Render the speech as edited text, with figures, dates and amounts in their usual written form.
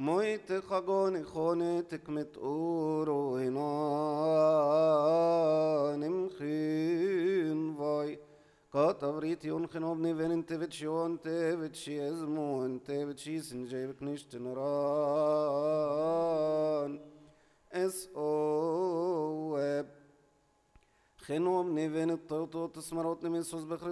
Moite chagoni chonetek mit uro hinan imchin vai Katavrit yonchen obni venin tevet shion tevet shiezmon tevet shisen jevek nishten ran es o web خنوم نيفين الطوطو تسمرات نمين سوز بخري